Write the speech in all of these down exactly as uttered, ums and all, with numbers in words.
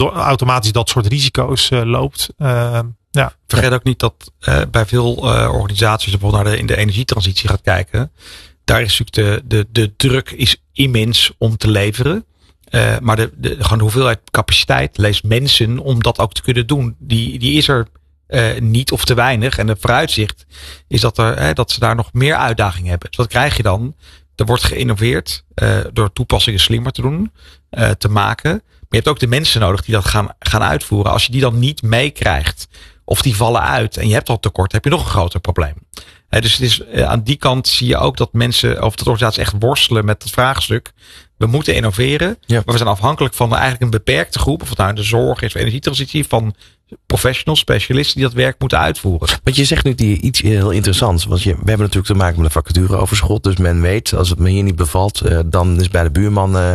do- automatisch dat soort risico's uh, loopt. Uh, ja. Vergeet ook niet dat uh, bij veel uh, organisaties, bijvoorbeeld naar de, in de energietransitie gaat kijken. Daar is natuurlijk de, de, de druk is immens om te leveren. Uh, maar de, de, gewoon de hoeveelheid capaciteit, lees mensen, om dat ook te kunnen doen. Die, die is er uh, niet of te weinig. En het vooruitzicht is dat, er, uh, dat ze daar nog meer uitdagingen hebben. Dus wat krijg je dan? Er wordt geïnnoveerd uh, door toepassingen slimmer te doen, uh, te maken. Maar je hebt ook de mensen nodig die dat gaan, gaan uitvoeren. Als je die dan niet meekrijgt of die vallen uit en je hebt al tekort, heb je nog een groter probleem. Uh, dus het is, uh, aan die kant zie je ook dat mensen of dat organisaties echt worstelen met het vraagstuk. We moeten innoveren, ja. Maar we zijn afhankelijk van eigenlijk een beperkte groep, of het nou de zorg is of energietransitie, van professionals, specialisten die dat werk moeten uitvoeren. Want je zegt nu die iets heel interessants. Want je, we hebben natuurlijk te maken met een vacatureoverschot. Dus men weet, als het me hier niet bevalt, uh, dan is bij de buurman uh,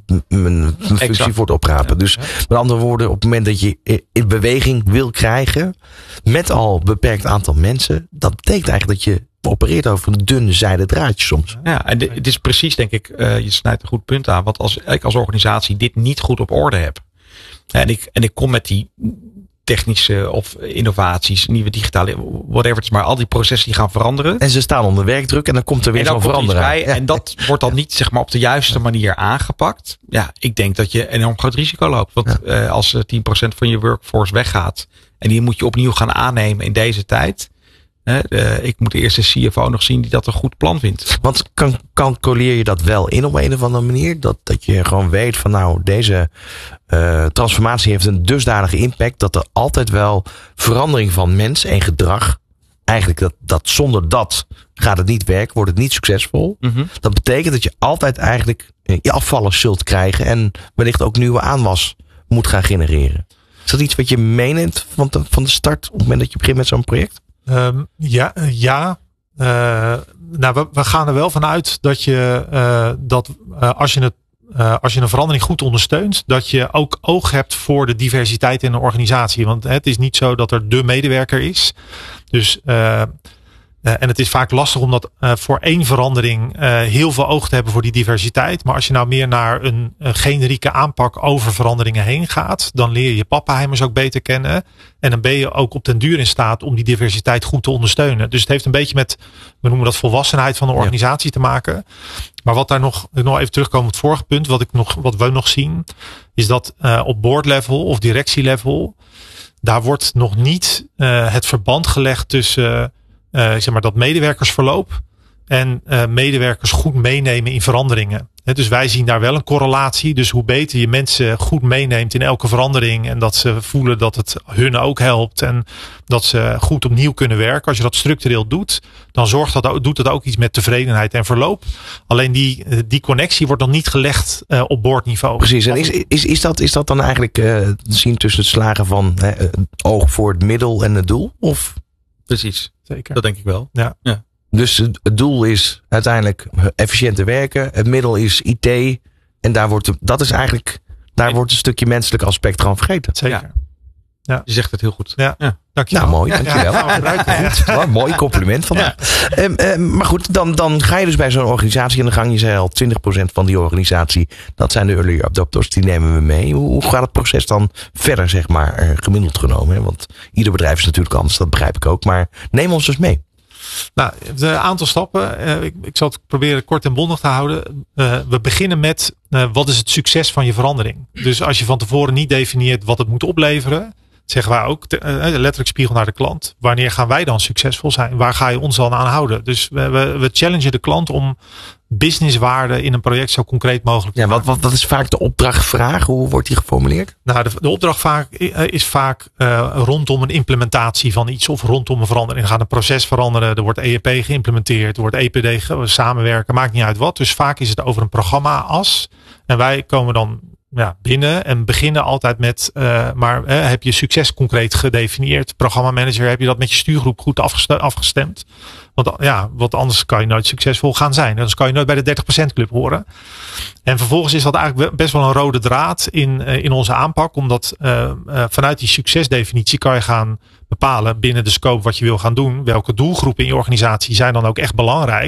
mijn functie exact. Wordt oprapen. Ja, dus ja. Met andere woorden, op het moment dat je in beweging wil krijgen, met al beperkt aantal mensen, dat betekent eigenlijk dat je opereert over een dunne zijde draadje soms. Ja, en het is precies, denk ik, uh, je snijdt een goed punt aan. Want als ik als organisatie dit niet goed op orde heb, en ik, en ik kom met die technische of innovaties, nieuwe digitale, whatever het is, maar al die processen die gaan veranderen. En ze staan onder werkdruk en dan komt er weer zo'n verandering bij. Ja. En dat wordt dan niet, zeg maar, op de juiste manier aangepakt. Ja, ik denk dat je een enorm groot risico loopt. Want ja. uh, als tien procent van je workforce weggaat en die moet je opnieuw gaan aannemen in deze tijd. Uh, uh, ik moet eerst de C F O nog zien die dat een goed plan vindt. Want kan, calculeer je dat wel in op een of andere manier? Dat, dat je gewoon weet van nou, deze uh, transformatie heeft een dusdanige impact dat er altijd wel verandering van mens en gedrag, eigenlijk dat, dat zonder dat gaat het niet werken, wordt het niet succesvol. Mm-hmm. Dat betekent dat je altijd eigenlijk je afvallers zult krijgen en wellicht ook nieuwe aanwas moet gaan genereren. Is dat iets wat je meeneemt van de, van de start op het moment dat je begint met zo'n project? Um, ja, ja. Uh, nou, we, we gaan er wel vanuit dat je uh, dat uh, als je het uh, als je een verandering goed ondersteunt, dat je ook oog hebt voor de diversiteit in een organisatie. Want het is niet zo dat er de medewerker is. Dus uh, Uh, en het is vaak lastig om dat uh, voor één verandering uh, heel veel oog te hebben voor die diversiteit. Maar als je nou meer naar een, een generieke aanpak over veranderingen heen gaat, dan leer je je pappenheimers ook beter kennen. En dan ben je ook op den duur in staat om die diversiteit goed te ondersteunen. Dus het heeft een beetje met, we noemen dat volwassenheid van de organisatie ja. te maken. Maar wat daar nog, nog even terugkomen op het vorige punt, wat, ik nog, wat we nog zien, is dat uh, op board level of directielevel, daar wordt nog niet uh, het verband gelegd tussen Uh, zeg maar dat medewerkersverloop en uh, medewerkers goed meenemen in veranderingen. He, dus wij zien daar wel een correlatie. Dus hoe beter je mensen goed meeneemt in elke verandering en dat ze voelen dat het hun ook helpt en dat ze goed opnieuw kunnen werken. Als je dat structureel doet, dan zorgt dat ook, doet dat ook iets met tevredenheid en verloop. Alleen die, die connectie wordt nog niet gelegd uh, op boordniveau. Precies. En is, is, is, dat, is dat dan eigenlijk uh, te zien tussen het slagen van uh, oog voor het middel en het doel? Of? Precies. Zeker. Dat denk ik wel. Ja. ja. Dus het doel is uiteindelijk efficiënter werken. Het middel is I T. En daar wordt, dat is eigenlijk, daar en, wordt een stukje menselijk aspect gewoon vergeten. Zeker. Ja. Ja. Je zegt het heel goed. Ja. ja. Dankjewel. Nou, mooi. Dankjewel. Ja, ja, ja. Mooi compliment vandaag. Ja. Um, um, maar goed, dan, dan ga je dus bij zo'n organisatie en dan gang je zei al twintig procent van die organisatie. Dat zijn de early adopters, die nemen we mee. Hoe, hoe gaat het proces dan verder, zeg maar, gemiddeld genomen? Hè? Want ieder bedrijf is natuurlijk anders, dat begrijp ik ook. Maar neem ons dus mee. Nou, het aantal stappen. Uh, ik, ik zal het proberen kort en bondig te houden. Uh, we beginnen met uh, wat is het succes van je verandering. Dus als je van tevoren niet definieert wat het moet opleveren, zeggen wij ook, uh, letterlijk spiegel naar de klant. Wanneer gaan wij dan succesvol zijn? Waar ga je ons dan aan houden? Dus we, we, we challengen de klant om businesswaarde in een project zo concreet mogelijk te ja, maken. Wat, wat, wat is vaak de opdrachtvraag? Hoe wordt die geformuleerd? Nou, de, de opdracht vaak, is vaak uh, rondom een implementatie van iets of rondom een verandering. Er gaat een proces veranderen, er wordt E R P geïmplementeerd, er wordt E P D ge- samenwerken, maakt niet uit wat. Dus vaak is het over een programma-as. En wij komen dan ja, binnen en beginnen altijd met, uh, maar uh, heb je succes concreet gedefinieerd? Programmamanager, heb je dat met je stuurgroep goed afgestemd? afgestemd? Want ja, want anders kan je nooit succesvol gaan zijn. Anders kan je nooit bij de dertig procent club horen. En vervolgens is dat eigenlijk best wel een rode draad in, uh, in onze aanpak. Omdat uh, uh, vanuit die succesdefinitie kan je gaan bepalen binnen de scope wat je wil gaan doen. Welke doelgroepen in je organisatie zijn dan ook echt belangrijk.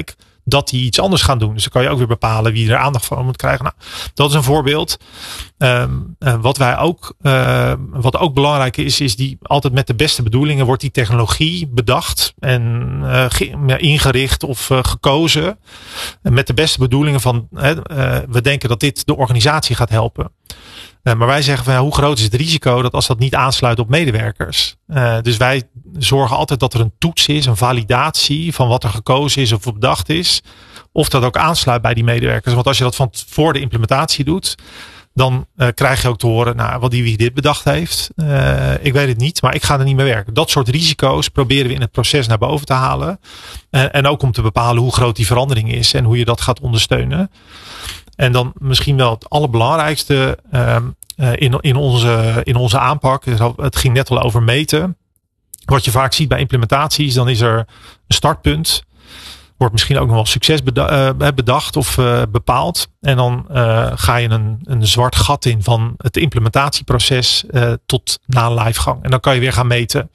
dat die iets anders gaan doen. Dus dan kan je ook weer bepalen wie er aandacht van moet krijgen. Nou, dat is een voorbeeld. Um, uh, wat wij ook, uh, wat ook belangrijk is, is die altijd met de beste bedoelingen wordt die technologie bedacht en uh, ge- ingericht of uh, gekozen. En met de beste bedoelingen van, uh, uh, we denken dat dit de organisatie gaat helpen. Uh, maar wij zeggen van ja, hoe groot is het risico dat als dat niet aansluit op medewerkers. Uh, dus wij zorgen altijd dat er een toets is, een validatie van wat er gekozen is of bedacht is. Of dat ook aansluit bij die medewerkers. Want als je dat van voor de implementatie doet, dan uh, krijg je ook te horen, nou, wat die wie dit bedacht heeft. Uh, ik weet het niet, maar ik ga er niet mee werken. Dat soort risico's proberen we in het proces naar boven te halen. Uh, en ook om te bepalen hoe groot die verandering is en hoe je dat gaat ondersteunen. En dan misschien wel het allerbelangrijkste uh, uh, in, in, onze, in onze aanpak. Het ging net al over meten. Wat je vaak ziet bij implementaties, dan is er een startpunt. Wordt misschien ook nog wel succes bedacht of uh, bepaald. En dan uh, ga je een, een zwart gat in van het implementatieproces uh, tot na livegang. En dan kan je weer gaan meten.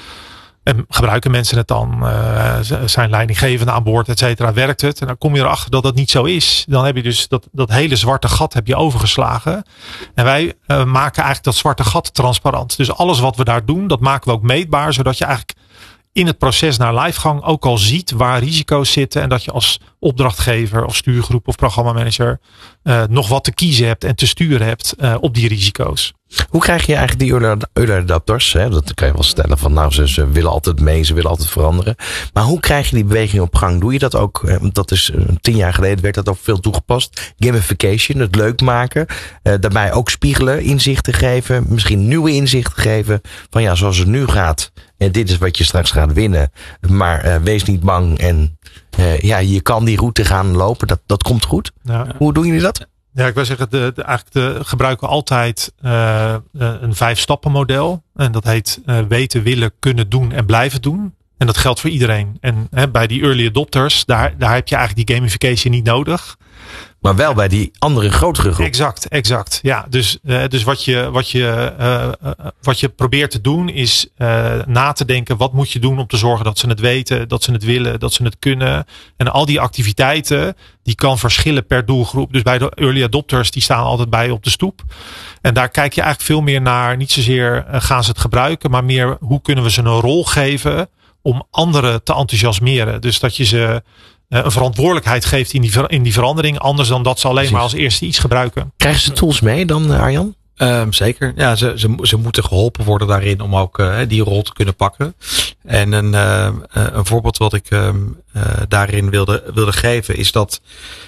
En gebruiken mensen het dan? Uh, zijn leidinggevenden aan boord, et cetera? Werkt het? En dan kom je erachter dat dat niet zo is. Dan heb je dus dat, dat hele zwarte gat heb je overgeslagen. En wij uh, maken eigenlijk dat zwarte gat transparant. Dus alles wat we daar doen, dat maken we ook meetbaar. Zodat je eigenlijk in het proces naar livegang ook al ziet waar risico's zitten. En dat je als opdrachtgever of stuurgroep of programmamanager uh, nog wat te kiezen hebt en te sturen hebt uh, op die risico's. Hoe krijg je eigenlijk die early adapters? Hè? Dat kan je wel stellen van nou, ze, ze willen altijd mee, ze willen altijd veranderen. Maar hoe krijg je die beweging op gang? Doe je dat ook? Dat is tien jaar geleden werd dat ook veel toegepast. Gamification, het leuk maken. Uh, daarbij ook spiegelen, inzichten geven. Misschien nieuwe inzichten geven. Van ja, zoals het nu gaat. En dit is wat je straks gaat winnen. Maar uh, wees niet bang. En uh, ja, je kan die route gaan lopen. Dat, dat komt goed. Ja. Hoe doen jullie dat? Ja, ik wil zeggen, de, de, eigenlijk de, gebruiken we altijd uh, een vijf stappen model. En dat heet uh, weten, willen, kunnen doen en blijven doen. En dat geldt voor iedereen. En hè, bij die early adopters, daar, daar heb je eigenlijk die gamification niet nodig. Maar wel bij die andere grotere groep. Exact, exact. Ja, dus, uh, dus wat, je, wat, je, uh, uh, wat je probeert te doen is uh, na te denken. Wat moet je doen om te zorgen dat ze het weten, dat ze het willen, dat ze het kunnen. En al die activiteiten, die kan verschillen per doelgroep. Dus bij de early adopters, die staan altijd bij op de stoep. En daar kijk je eigenlijk veel meer naar. Niet zozeer uh, gaan ze het gebruiken, maar meer hoe kunnen we ze een rol geven om anderen te enthousiasmeren. Dus dat je ze een verantwoordelijkheid geeft in die, ver, in die verandering. Anders dan dat ze alleen Precies. maar als eerste iets gebruiken. Krijgen ze tools mee dan, Arjan? Um, zeker. Ja, ze, ze, ze moeten geholpen worden daarin om ook uh, die rol te kunnen pakken. En een, uh, een voorbeeld wat ik um, uh, daarin wilde, wilde geven is dat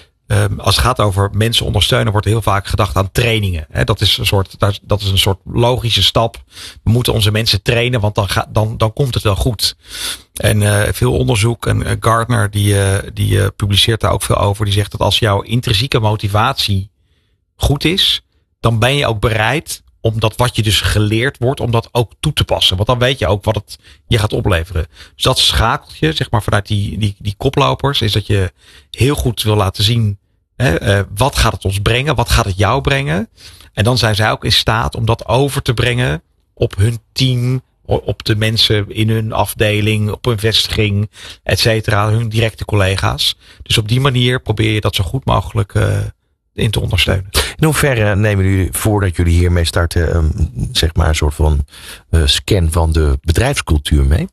Um, als het gaat over mensen ondersteunen, wordt er heel vaak gedacht aan trainingen. He, dat is een soort, dat is een soort logische stap. We moeten onze mensen trainen, want dan, ga, dan, dan komt het wel goed. En uh, veel onderzoek, en uh, Gartner die, uh, die uh, publiceert daar ook veel over. Die zegt dat als jouw intrinsieke motivatie goed is, dan ben je ook bereid om dat wat je dus geleerd wordt, om dat ook toe te passen. Want dan weet je ook wat het je gaat opleveren. Dus dat schakeltje, zeg maar, vanuit die, die, die koplopers, is dat je heel goed wil laten zien, hè, uh, wat gaat het ons brengen? Wat gaat het jou brengen? En dan zijn zij ook in staat om dat over te brengen op hun team, op de mensen in hun afdeling, op hun vestiging, et cetera, hun directe collega's. Dus op die manier probeer je dat zo goed mogelijk uh, in te ondersteunen. In hoeverre nemen jullie, voordat jullie hiermee starten, um, zeg maar een soort van uh, scan van de bedrijfscultuur mee?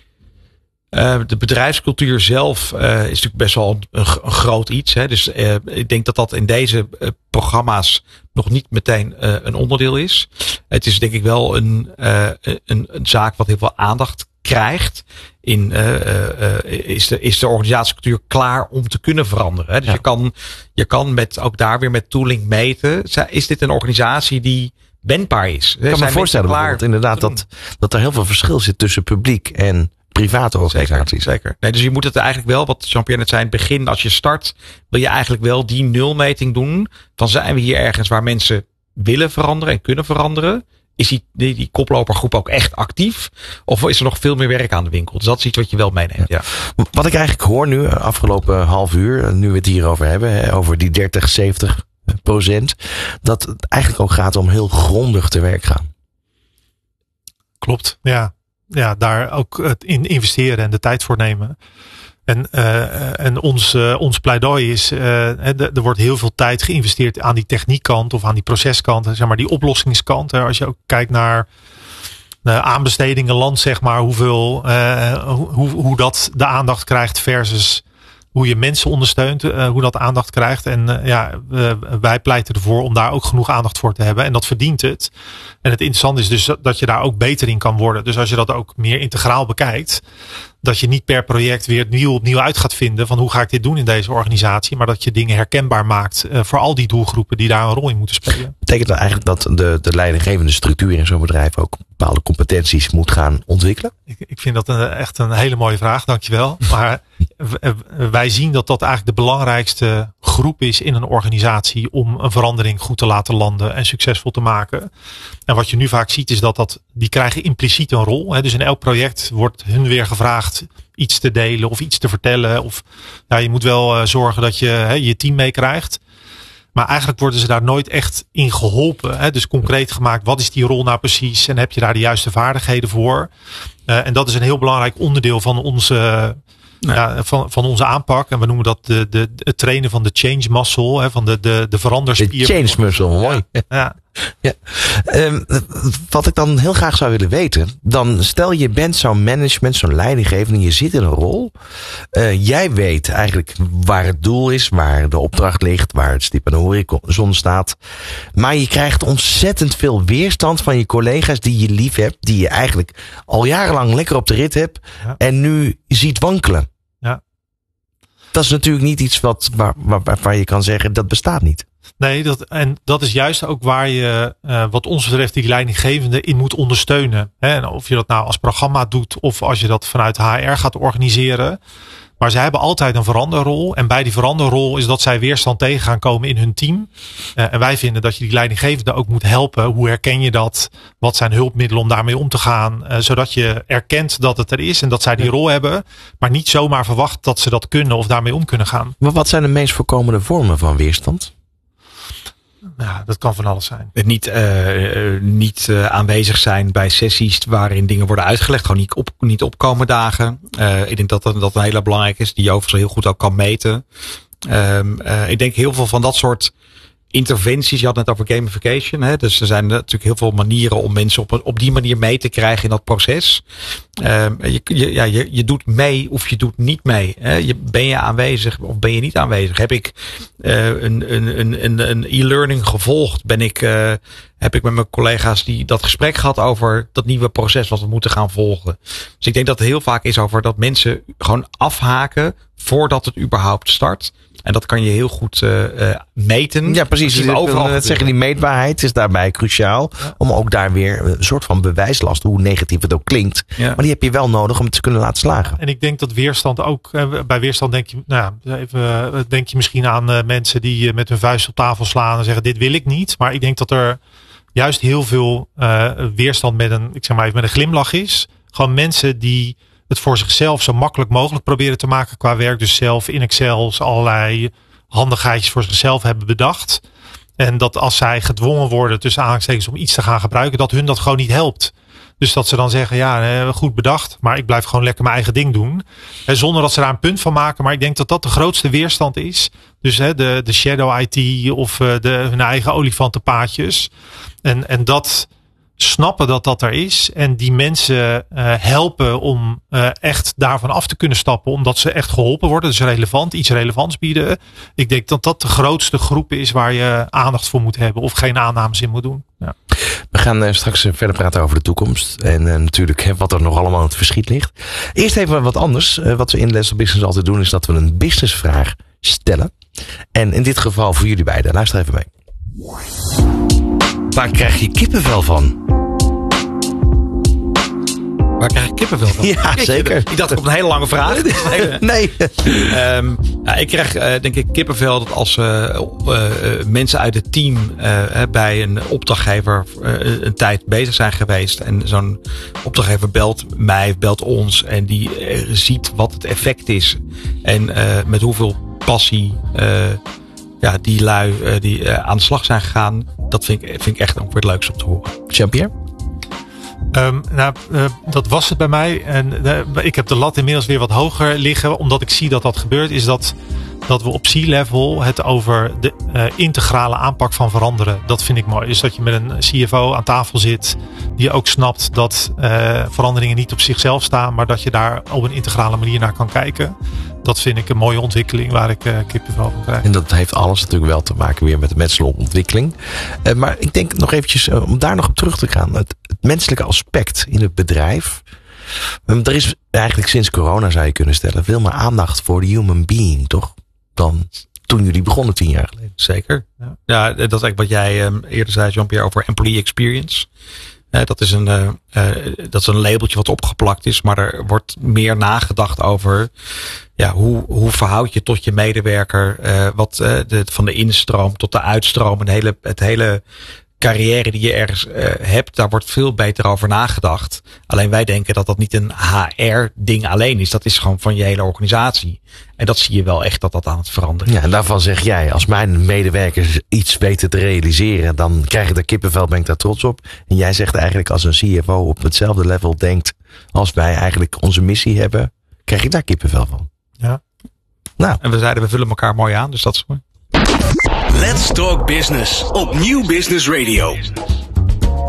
Uh, de bedrijfscultuur zelf uh, is natuurlijk best wel een, een groot iets. Hè. Dus uh, ik denk dat dat in deze uh, programma's nog niet meteen uh, een onderdeel is. Het is denk ik wel een, uh, een, een zaak wat heel veel aandacht krijgt. In, uh, uh, is, de, is de organisatiecultuur klaar om te kunnen veranderen? Hè? Dus ja. je, kan, je kan met, ook daar weer met tooling meten. Is dit een organisatie die wendbaar is? Ik kan me voorstellen bijvoorbeeld inderdaad dat, dat er heel veel verschil zit tussen publiek en private organisaties. Zeker, zeker. Nee, dus je moet het eigenlijk wel, wat Jean-Pierre net zei in het begin, als je start, wil je eigenlijk wel die nulmeting doen. Van zijn we hier ergens waar mensen willen veranderen en kunnen veranderen? Is die, die, die koplopergroep ook echt actief? Of is er nog veel meer werk aan de winkel? Dus dat is iets wat je wel meeneemt. Ja. Ja. Wat ik eigenlijk hoor nu, afgelopen half uur, nu we het hierover hebben, over die dertig, zeventig procent, dat het eigenlijk ook gaat om heel grondig te werk gaan. Klopt, ja. Ja, daar ook in investeren en de tijd voor nemen. En, uh, en ons, uh, ons pleidooi is, uh, er wordt heel veel tijd geïnvesteerd aan die techniekkant of aan die proceskant, zeg maar die oplossingskant. Als je ook kijkt naar uh, aanbestedingen land, zeg maar, hoeveel, uh, hoe, hoe dat de aandacht krijgt versus hoe je mensen ondersteunt, uh, hoe dat aandacht krijgt. En uh, ja, uh, wij pleiten ervoor om daar ook genoeg aandacht voor te hebben. En dat verdient het. En het interessante is dus dat je daar ook beter in kan worden. Dus als je dat ook meer integraal bekijkt, dat je niet per project weer nieuw opnieuw uit gaat vinden van hoe ga ik dit doen in deze organisatie. Maar dat je dingen herkenbaar maakt uh, voor al die doelgroepen die daar een rol in moeten spelen. Betekent dat eigenlijk dat de, de leidinggevende structuur in zo'n bedrijf ook bepaalde competenties moet gaan ontwikkelen? Ik, ik vind dat een, echt een hele mooie vraag, dankjewel. Maar wij zien dat dat eigenlijk de belangrijkste groep is in een organisatie om een verandering goed te laten landen en succesvol te maken. En wat je nu vaak ziet is dat, dat die krijgen impliciet een rol. Hè. Dus in elk project wordt hun weer gevraagd iets te delen of iets te vertellen. Of ja, je moet wel uh, zorgen dat je hè, je team meekrijgt. Maar eigenlijk worden ze daar nooit echt in geholpen. Hè? Dus concreet gemaakt, wat is die rol nou precies? En heb je daar de juiste vaardigheden voor? Uh, en dat is een heel belangrijk onderdeel van onze, nee. ja, van, van onze aanpak. En we noemen dat de, de, het trainen van de change muscle. Hè? Van de, de, de veranderspier. De change muscle, mooi. Ja. ja. Ja. Um, wat ik dan heel graag zou willen weten. Dan stel je bent zo'n management, zo'n leidinggevende. Je zit in een rol. Uh, jij weet eigenlijk waar het doel is. Waar de opdracht ligt. Waar het stip aan de horizon staat. Maar je krijgt ontzettend veel weerstand van je collega's die je lief hebt. Die je eigenlijk al jarenlang lekker op de rit hebt. Ja. En nu ziet wankelen. Ja. Dat is natuurlijk niet iets wat, waar, waar, waarvan je kan zeggen dat bestaat niet. Nee, dat, en dat is juist ook waar je, uh, wat ons betreft, die leidinggevende in moet ondersteunen. Hè? En of je dat nou als programma doet of als je dat vanuit H R gaat organiseren. Maar zij hebben altijd een veranderrol. En bij die veranderrol is dat zij weerstand tegen gaan komen in hun team. Uh, en wij vinden dat je die leidinggevende ook moet helpen. Hoe herken je dat? Wat zijn hulpmiddelen om daarmee om te gaan? Uh, zodat je erkent dat het er is en dat zij die rol hebben. Maar niet zomaar verwacht dat ze dat kunnen of daarmee om kunnen gaan. Maar wat zijn de meest voorkomende vormen van weerstand? Ja, dat kan van alles zijn. Niet, uh, niet uh, aanwezig zijn bij sessies waarin dingen worden uitgelegd. Gewoon niet, op, niet opkomen dagen. Uh, ik denk dat dat, dat een hele belangrijke is. Die je overigens heel goed ook kan meten. Um, uh, ik denk heel veel van dat soort interventies. Je had het net over gamification. Hè? Dus er zijn natuurlijk heel veel manieren om mensen op, op die manier mee te krijgen in dat proces. Um, je, je, ja, je, je doet mee of je doet niet mee. Hè? Je, ben je aanwezig of ben je niet aanwezig? Heb ik uh, een, een, een, een e-learning gevolgd? Ben ik, uh, heb ik met mijn collega's die dat gesprek gehad over dat nieuwe proces wat we moeten gaan volgen? Dus ik denk dat het heel vaak is over dat mensen gewoon afhaken voordat het überhaupt start. En dat kan je heel goed uh, uh, meten. Ja, precies. Dus overal het zeggen, die meetbaarheid is daarbij cruciaal. Ja. Om ook daar weer een soort van bewijslast, hoe negatief het ook klinkt. Ja. Maar die heb je wel nodig om het te kunnen laten slagen. En ik denk dat weerstand ook, bij weerstand denk je, nou, even, denk je misschien aan uh, mensen die met hun vuist op tafel slaan en zeggen, dit wil ik niet. Maar ik denk dat er juist heel veel uh, weerstand met een, ik zeg maar even met een glimlach is. Gewoon mensen die het voor zichzelf zo makkelijk mogelijk proberen te maken qua werk. Dus zelf in Excel allerlei handigheidjes voor zichzelf hebben bedacht. En dat als zij gedwongen worden tussen aanhalingstekens om iets te gaan gebruiken, dat hun dat gewoon niet helpt. Dus dat ze dan zeggen, ja, goed bedacht, maar ik blijf gewoon lekker mijn eigen ding doen. En zonder dat ze daar een punt van maken. Maar ik denk dat dat de grootste weerstand is. Dus hè, de, de shadow I T of de, hun eigen olifantenpaadjes. En, en dat snappen dat dat er is. En die mensen uh, helpen om uh, echt daarvan af te kunnen stappen. Omdat ze echt geholpen worden. Dus relevant, iets relevants bieden. Ik denk dat dat de grootste groep is waar je aandacht voor moet hebben. Of geen aannames in moet doen. Ja. We gaan uh, straks verder praten over de toekomst. En uh, natuurlijk hè, wat er nog allemaal in het verschiet ligt. Eerst even wat anders. Uh, wat we in Let's Talk Business altijd doen, is dat we een businessvraag stellen. En in dit geval voor jullie beiden. Luister even mee. Waar krijg je kippenvel van? Waar krijg ik kippenvel van? Ja, Kijk, zeker. Ik dacht op een hele lange vraag. Nee. um, ja, ik krijg uh, denk ik kippenvel dat als uh, uh, mensen uit het team uh, bij een opdrachtgever uh, een tijd bezig zijn geweest. En zo'n opdrachtgever belt mij, belt ons. En die uh, ziet wat het effect is. En uh, met hoeveel passie uh, ja, die lui uh, die uh, aan de slag zijn gegaan. Dat vind ik, vind ik echt ook weer het leukste om te horen. Jean-Pierre? Um, nou, uh, dat was het bij mij. En uh, ik heb de lat inmiddels weer wat hoger liggen. Omdat ik zie dat dat gebeurt. Is dat, dat we op C-level het over de uh, integrale aanpak van veranderen. Dat vind ik mooi. Dus dat je met een C F O aan tafel zit. Die ook snapt dat uh, veranderingen niet op zichzelf staan. Maar dat je daar op een integrale manier naar kan kijken. Dat vind ik een mooie ontwikkeling waar ik uh, kippenvel van krijg. En dat heeft alles natuurlijk wel te maken weer met de menselijke ontwikkeling. Uh, maar ik denk nog eventjes, uh, om daar nog op terug te gaan. Het, het menselijke aspect in het bedrijf. Um, er is eigenlijk sinds corona, zou je kunnen stellen, veel meer aandacht voor de human being, toch? Dan toen jullie begonnen tien jaar geleden. Zeker. Ja, ja dat is eigenlijk wat jij um, eerder zei, Jean-Pierre, over employee experience. Uh, dat is een, uh, uh, dat is een labeltje wat opgeplakt is, maar er wordt meer nagedacht over ja, hoe, hoe verhoud je tot je medewerker, uh, wat uh, de, van de instroom tot de uitstroom, en de hele, het hele carrière die je ergens uh, hebt, daar wordt veel beter over nagedacht. Alleen wij denken dat dat niet een H R-ding alleen is. Dat is gewoon van je hele organisatie. En dat zie je wel echt dat dat aan het veranderen is. Ja, en daarvan zeg jij, als mijn medewerkers iets weten te realiseren, dan krijg ik daar kippenvel, ben ik daar trots op. En jij zegt eigenlijk, als een C F O op hetzelfde level denkt als wij eigenlijk onze missie hebben, krijg ik daar kippenvel van. Ja. Nou. En we zeiden, we vullen elkaar mooi aan, dus dat is mooi. Let's Talk Business op Nieuw Business Radio.